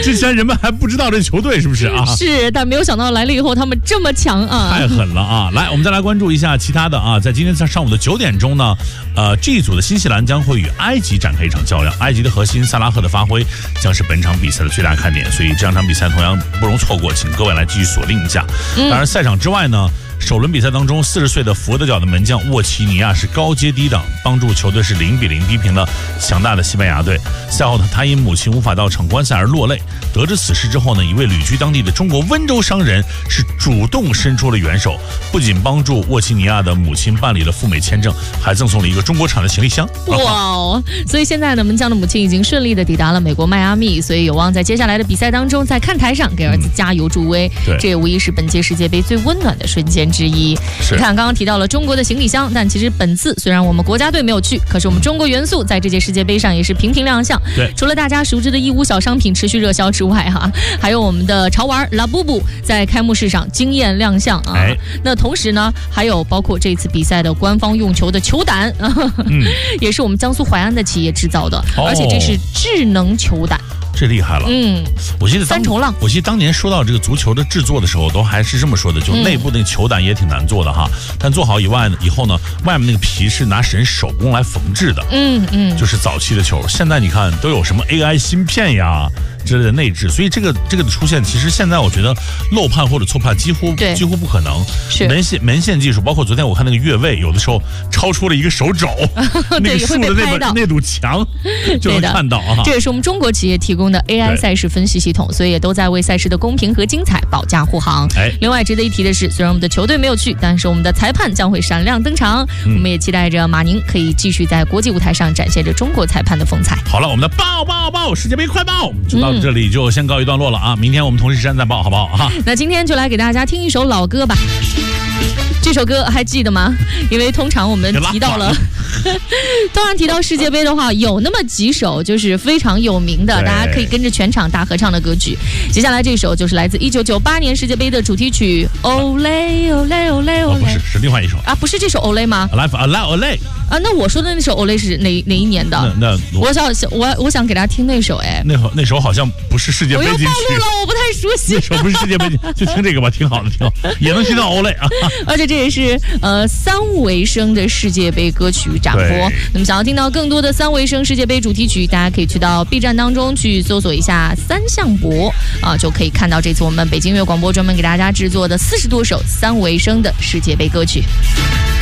之前人们还不知道这球队是不是啊？ 是，但没有想到来了以后他们这么强啊， 太狠了啊！来，我们再来关注一下其他的啊，在今天上午的9点钟呢，G 组的新西兰将会与埃及展开一场较量，埃及的核心萨拉赫的发挥将是本场比赛的最大看点，所以这两场比赛同样不容错过，请各位来继续锁定一下。当然，赛场之外呢，首轮比赛当中，40岁的佛得角的门将沃奇尼亚是高接低挡，帮助球队是0-0逼平了强大的西班牙队。赛后呢，他因母亲无法到场观赛而落泪。得知此事之后呢，一位旅居当地的中国温州商人是主动伸出了援手，不仅帮助沃奇尼亚的母亲办理了赴美签证，还赠送了一个中国产的行李箱。 哇哦！所以现在呢，门将的母亲已经顺利的抵达了美国迈阿密，所以有望在接下来的比赛当中，在看台上给儿子加油助威。这也无疑是本届世界杯最温暖的瞬间之一。你看，刚刚提到了中国的行李箱，但其实本次虽然我们国家队没有去，可是我们中国元素在这届世界杯上也是频频亮相。 对， 除了大家熟知的义乌小商品持续热销之外，还有我们的潮玩拉布布在开幕式上惊艳亮相啊。那同时呢，还有包括这次比赛的官方用球的球胆，也是我们江苏淮安的企业制造的，而且这是智能球胆。 这厉害了，我记得 3重浪。 我记得当年说到这个足球的制作的时候，都还是这么说的，就内部那个球胆也挺难做的哈，但做好以后呢，外面那个皮是拿人手工来缝制的，就是早期的球。现在你看都有什么 AI 芯片呀之类的内置，所以这个的出现，其实现在我觉得漏判或者错判几乎不可能。 是门线技术，包括昨天我看那个越位，有的时候超出了一个手肘，那个竖的那堵墙就能看到啊。 这也是我们中国企业提供的 AI 赛事分析系统，所以也都在为赛事的公平和精彩保驾护航。另外值得一提的是，虽然我们的球队没有去，但是我们的裁判将会闪亮登场。我们也期待着马宁可以继续在国际舞台上展现着中国裁判的风采。 好了，我们的报世界杯快报就到这里就先告一段落了啊！明天我们同时时间再报，好不好啊？ 那今天就来给大家听一首老歌吧。这首歌还记得吗？因为通常我们提到了，当然提到世界杯的话，有那么几首就是非常有名的，大家可以跟着全场大合唱的歌曲。接下来这首就是来自1998年世界杯的主题曲《Olé Olé Olé Olé》。 不是，是另外一首啊，不是这首 Olé 吗 ？Olé 啊，那我说的那首 Olé 是哪一年的？我想给大家听那首， 那首好像不是世界杯金曲。我又暴露了，我不太熟悉。 那首不是世界杯金曲，就听这个吧，挺好的，挺好，也能听到 Olé 啊。 而且这也是3维声的世界杯歌曲展播。那么想要听到更多的3维声世界杯主题曲，大家可以去到 B 站当中去搜索一下3项博啊，就可以看到这次我们北京音乐广播专门给大家制作的40多首3维声的世界杯歌曲。